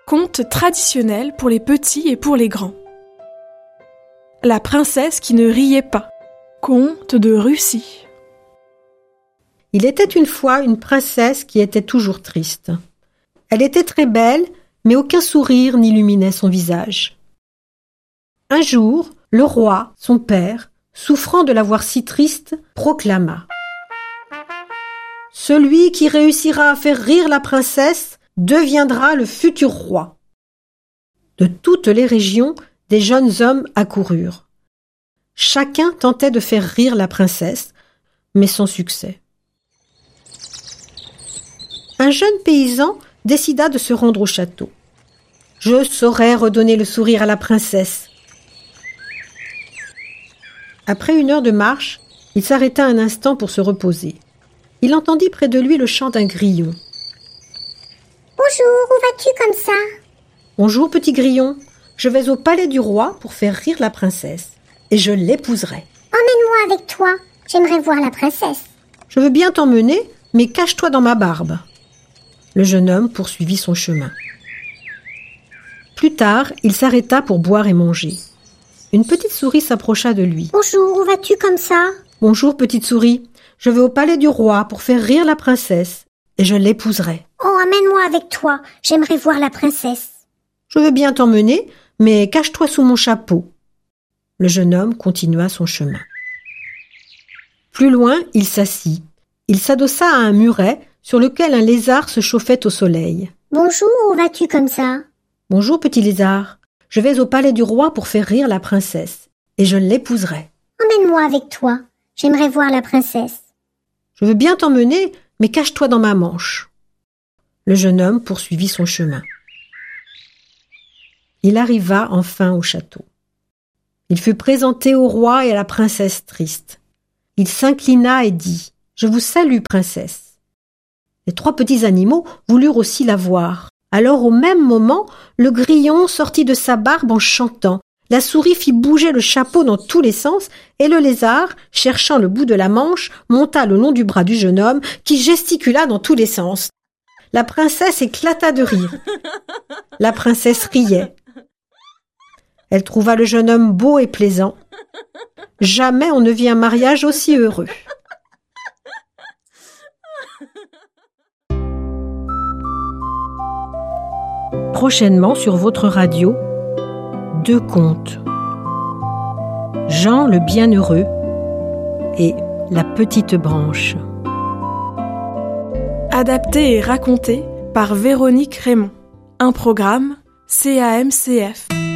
Conte traditionnel pour les petits et pour les grands. La princesse qui ne riait pas. Conte de Russie. Il était une fois une princesse qui était toujours triste. Elle était très belle, mais aucun sourire n'illuminait son visage. Un jour, le roi, son père, souffrant de la voir si triste, proclama: « Celui qui réussira à faire rire la princesse deviendra le futur roi. » De toutes les régions, des jeunes hommes accoururent. Chacun tentait de faire rire la princesse, mais sans succès. Un jeune paysan décida de se rendre au château. « Je saurai redonner le sourire à la princesse. » Après 1 heure de marche, il s'arrêta un instant pour se reposer. Il entendit près de lui le chant d'un grillon. « Bonjour, où vas-tu comme ça ?»« Bonjour, petit grillon. Je vais au palais du roi pour faire rire la princesse. Et je l'épouserai. »« Emmène-moi avec toi. J'aimerais voir la princesse. »« Je veux bien t'emmener, mais cache-toi dans ma barbe. » Le jeune homme poursuivit son chemin. Plus tard, il s'arrêta pour boire et manger. Une petite souris s'approcha de lui. « Bonjour, où vas-tu comme ça ?»« Bonjour, petite souris. Je vais au palais du roi pour faire rire la princesse. Et je l'épouserai. »« Oh, amène-moi avec toi. J'aimerais voir la princesse. »« Je veux bien t'emmener, mais cache-toi sous mon chapeau. » Le jeune homme continua son chemin. Plus loin, il s'assit. Il s'adossa à un muret sur lequel un lézard se chauffait au soleil. « Bonjour, où vas-tu comme ça ?»« Bonjour, petit lézard. Je vais au palais du roi pour faire rire la princesse. Et je l'épouserai. »« Emmène-moi avec toi. J'aimerais voir la princesse. »« Je veux bien t'emmener, mais cache-toi dans ma manche. » Le jeune homme poursuivit son chemin. Il arriva enfin au château. Il fut présenté au roi et à la princesse triste. Il s'inclina et dit: « Je vous salue, princesse. » Les 3 petits animaux voulurent aussi la voir. Alors, au même moment, le grillon sortit de sa barbe en chantant. La souris fit bouger le chapeau dans tous les sens et le lézard, cherchant le bout de la manche, monta le long du bras du jeune homme qui gesticula dans tous les sens. La princesse éclata de rire. La princesse riait. Elle trouva le jeune homme beau et plaisant. Jamais on ne vit un mariage aussi heureux. Prochainement sur votre radio, 2 contes. Jean le Bienheureux et La Petite Branche. Adapté et raconté par Véronique Raymond. Un programme CAMCF.